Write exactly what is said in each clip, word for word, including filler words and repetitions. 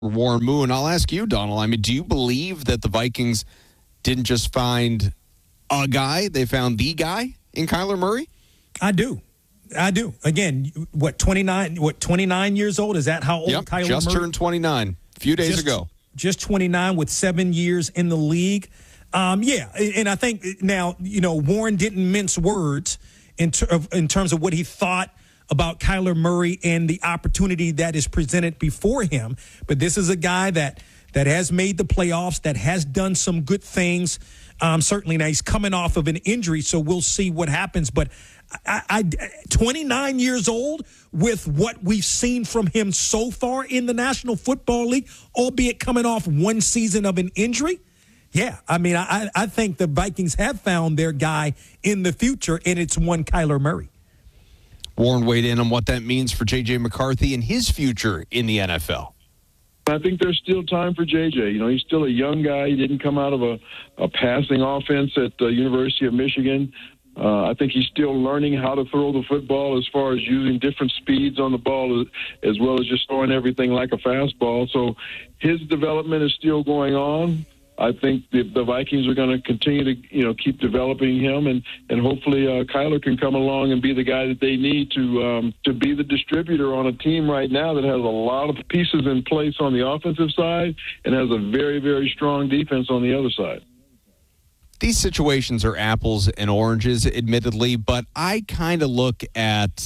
Warren Moon. I'll ask you, Donald. I mean, do you believe that the Vikings didn't just find a guy, they found the guy in Kyler Murray? I do. I do. Again, what, twenty-nine, what, twenty-nine years old? Is that how old yep, Kyler just Murray? turned twenty-nine a few days just, ago. Just twenty-nine with seven years in the league. Um, yeah, and I think now, you know, Warren didn't mince words in, ter- in terms of what he thought about Kyler Murray and the opportunity that is presented before him. But this is a guy that that has made the playoffs, that has done some good things. Um, certainly now he's coming off of an injury, so we'll see what happens. But I, I, twenty-nine years old with what we've seen from him so far in the National Football League, albeit coming off one season of an injury. Yeah, I mean, I, I think the Vikings have found their guy in the future, and it's one Kyler Murray. Warren weighed in on what that means for J J. McCarthy and his future in the N F L. I think there's still time for J J. You know, he's still a young guy. He didn't come out of a, a passing offense at the University of Michigan. Uh, I think he's still learning how to throw the football as far as using different speeds on the ball as well as just throwing everything like a fastball. So his development is still going on. I think the, the Vikings are going to continue to, you know, keep developing him, and, and hopefully uh, Kyler can come along and be the guy that they need to um, to be the distributor on a team right now that has a lot of pieces in place on the offensive side and has a very, very strong defense on the other side. These situations are apples and oranges, admittedly, but I kind of look at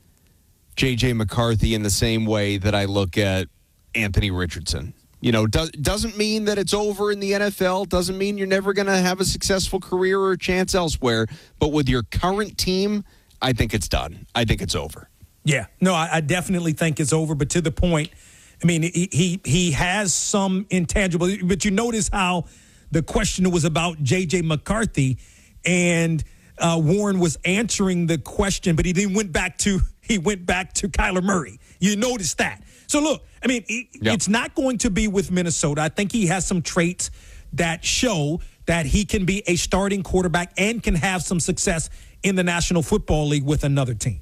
J J. McCarthy in the same way that I look at Anthony Richardson. You know, do, doesn't mean that it's over in the N F L, doesn't mean you're never going to have a successful career or a chance elsewhere, but with your current team, I think it's done. I think it's over. Yeah, no, I, I definitely think it's over, but to the point, I mean, he, he, he has some intangible, but you notice how the question was about J J. McCarthy, and uh, Warren was answering the question, but he then went back to he went back to Kyler Murray. You notice that. So look, I mean, it, yep. it's not going to be with Minnesota. I think he has some traits that show that he can be a starting quarterback and can have some success in the National Football League with another team.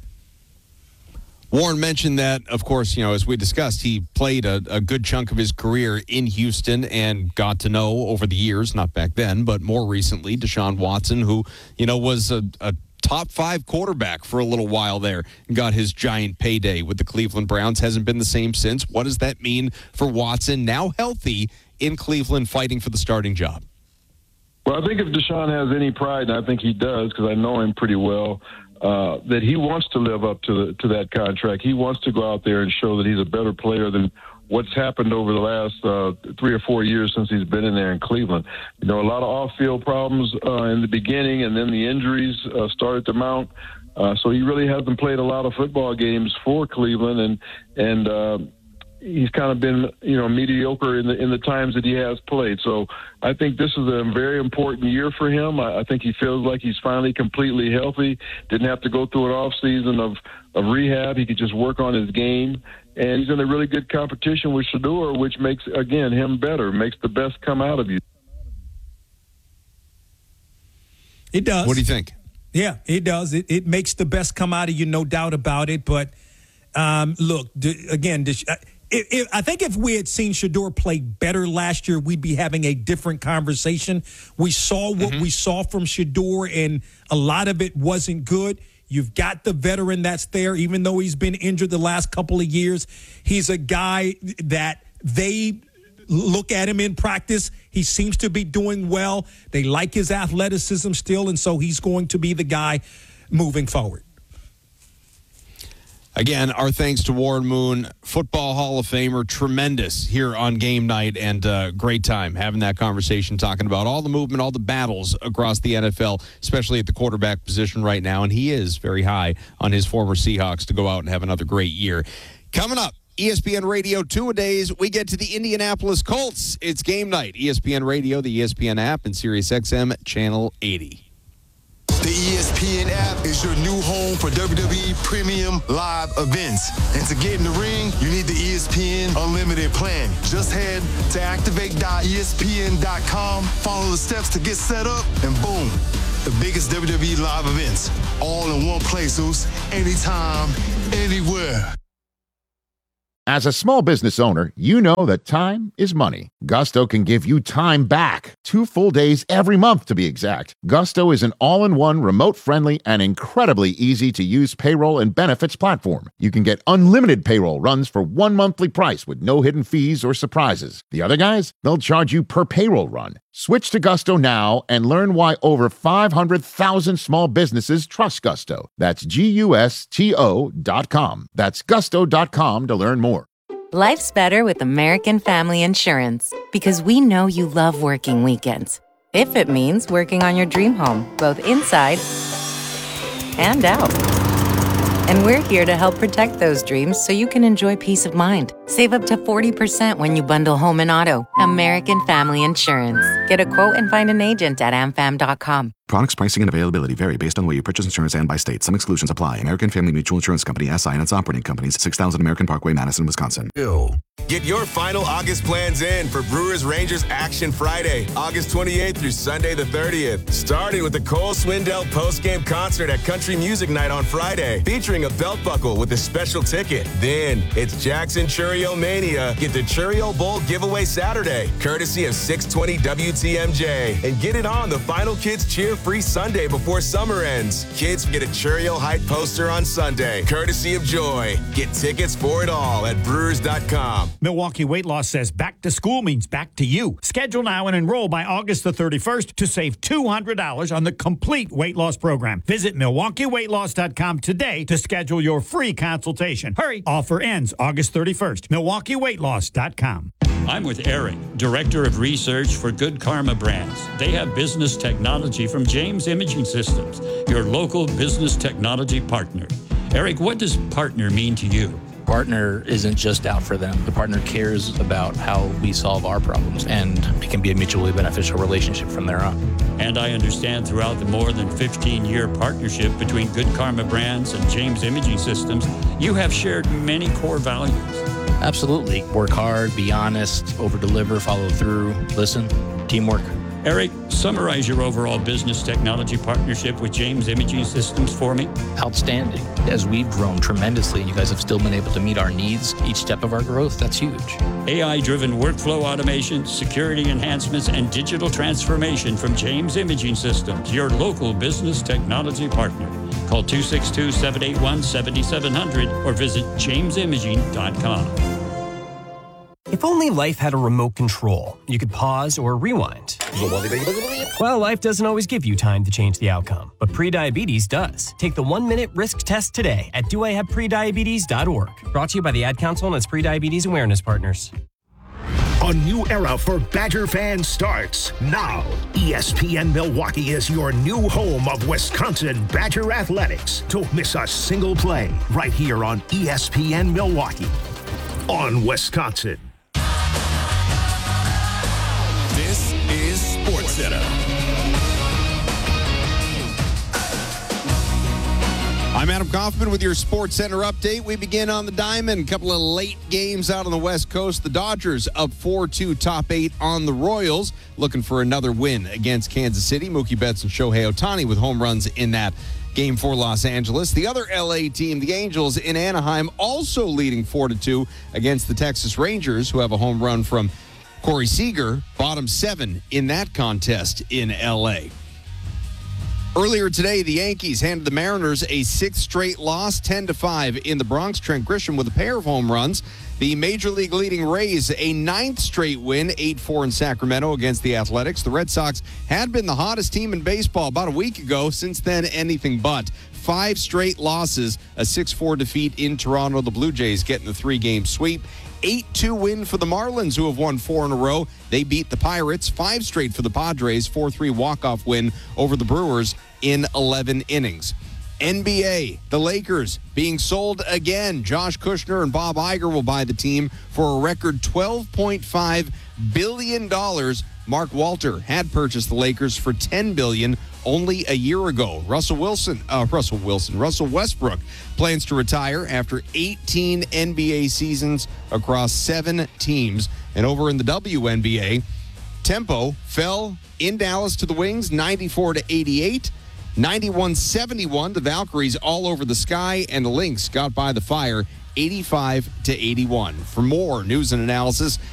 Warren mentioned that, of course, you know, as we discussed, he played a, a good chunk of his career in Houston and got to know over the years, not back then, but more recently, Deshaun Watson, who, you know, was a, a top five quarterback for a little while there and got his giant payday with the Cleveland Browns. Hasn't been the same since. What does that mean for Watson, now healthy in Cleveland, fighting for the starting job? Well, I think if Deshaun has any pride, and I think he does because I know him pretty well, Uh, that he wants to live up to the, to that contract. He wants to go out there and show that he's a better player than what's happened over the last uh, three or four years since he's been in there in Cleveland. You know, a lot of off-field problems uh, in the beginning, and then the injuries uh, started to mount. Uh, so he really hasn't played a lot of football games for Cleveland, and and uh, he's kind of been, you know, mediocre in the in the times that he has played. So I think this is a very important year for him. I, I think he feels like he's finally completely healthy. Didn't have to go through an off season of, of rehab. He could just work on his game. And he's in a really good competition with Shedeur, which makes, again, him better, makes the best come out of you. It does. What do you think? Yeah, it does. It, it makes the best come out of you, no doubt about it. But, um, look, d- again, d- It, it, I think if we had seen Shedeur play better last year, we'd be having a different conversation. We saw what mm-hmm. we saw from Shedeur, and a lot of it wasn't good. You've got the veteran that's there, even though he's been injured the last couple of years. He's a guy that they look at him in practice. He seems to be doing well. They like his athleticism still, and so he's going to be the guy moving forward. Again, our thanks to Warren Moon, Football Hall of Famer, tremendous here on game night, and uh, great time having that conversation, talking about all the movement, all the battles across the N F L, especially at the quarterback position right now, and he is very high on his former Seahawks to go out and have another great year. Coming up, E S P N Radio two-a-days, we get to the Indianapolis Colts. It's game night, E S P N Radio, the E S P N app, and Sirius X M Channel eighty. The E S P N app is your new home for W W E Premium Live events. And to get in the ring, you need the E S P N Unlimited plan. Just head to activate dot E S P N dot com, follow the steps to get set up, and boom, the biggest W W E live events, all in one place, Zeus, anytime, anywhere. As a small business owner, you know that time is money. Gusto can give you time back. Two full days every month, to be exact. Gusto is an all-in-one, remote-friendly, and incredibly easy-to-use payroll and benefits platform. You can get unlimited payroll runs for one monthly price with no hidden fees or surprises. The other guys, they'll charge you per payroll run. Switch to Gusto now and learn why over five hundred thousand small businesses trust Gusto. That's G U S T O dot com. That's gusto dot com to learn more. Life's better with American Family Insurance because we know you love working weekends. If it means working on your dream home, both inside and out. And we're here to help protect those dreams so you can enjoy peace of mind. Save up to forty percent when you bundle home and auto. American Family Insurance. Get a quote and find an agent at a m fam dot com. Products, pricing, and availability vary based on where you purchase insurance and by state. Some exclusions apply. American Family Mutual Insurance Company, S I and its operating companies, six thousand American Parkway, Madison, Wisconsin. Ew. Get your final August plans in for Brewers Rangers Action Friday, August twenty-eighth through Sunday the thirtieth. Starting with the Cole Swindell post-game concert at Country Music Night on Friday, featuring a belt buckle with a special ticket. Then it's Jackson Churio Mania. Get the Churio Bowl giveaway Saturday, courtesy of six twenty W T M J. And get it on the Final Kids Cheer free Sunday before summer ends. Kids get a Churio Height poster on Sunday, courtesy of Joy. Get tickets for it all at brewers dot com. Milwaukee Weight Loss says back to school means back to you. Schedule now and enroll by August the thirty-first to save two hundred dollars on the complete weight loss program. Visit milwaukee weight loss dot com today to schedule your free consultation. Hurry! Offer ends August thirty-first. milwaukee weight loss dot com. I'm with Eric, Director of Research for Good Karma Brands. They have business technology from James Imaging Systems, your local business technology partner. Eric, what does partner mean to you? Partner isn't just out for them. The partner cares about how we solve our problems, and it can be a mutually beneficial relationship from there on. And I understand throughout the more than fifteen-year partnership between Good Karma Brands and James Imaging Systems, you have shared many core values. Absolutely. Work hard, be honest, over-deliver, follow through, listen, teamwork. Eric, summarize your overall business technology partnership with James Imaging Systems for me. Outstanding. As we've grown tremendously and you guys have still been able to meet our needs each step of our growth, that's huge. A I-driven workflow automation, security enhancements, and digital transformation from James Imaging Systems, your local business technology partner. Call two six two, seven eight one, seven seven zero zero or visit james imaging dot com. If only life had a remote control, you could pause or rewind. Well, life doesn't always give you time to change the outcome, but prediabetes does. Take the one-minute risk test today at do I have prediabetes dot org. Brought to you by the Ad Council and its prediabetes awareness partners. A new era for Badger fans starts now. E S P N Milwaukee is your new home of Wisconsin Badger athletics. Don't miss a single play right here on E S P N Milwaukee on Wisconsin. This is SportsCenter. I'm Adam Kaufman with your Sports Center update. We begin on the diamond. A couple of late games out on the West Coast. The Dodgers up four two, top eight on the Royals, looking for another win against Kansas City. Mookie Betts and Shohei Ohtani with home runs in that game for Los Angeles. The other L A team, the Angels in Anaheim, also leading four to two against the Texas Rangers, who have a home run from Corey Seager, bottom seven in that contest in L A. Earlier today, the Yankees handed the Mariners a sixth straight loss, ten to five in the Bronx. Trent Grisham with a pair of home runs. The Major League leading Rays, a ninth straight win, eight four in Sacramento against the Athletics. The Red Sox had been the hottest team in baseball about a week ago. Since then, anything but. Five straight losses, a six four defeat in Toronto. The Blue Jays getting the three-game sweep. eight two win for the Marlins, who have won four in a row. They beat the Pirates. Five straight for the Padres. four three walk-off win over the Brewers in eleven innings. N B A, the Lakers being sold again. Josh Kushner and Bob Iger will buy the team for a record twelve point five billion dollars. Mark Walter had purchased the Lakers for ten billion dollars only a year ago. Russell Wilson, uh, Russell Wilson, Russell Westbrook plans to retire after eighteen N B A seasons across seven teams. And over in the W N B A, tempo fell in Dallas to the Wings, ninety-four to eighty-eight. ninety-one seventy-one, the Valkyries all over the sky, and the Lynx got by the Fire eighty-five to eighty-one. For more news and analysis,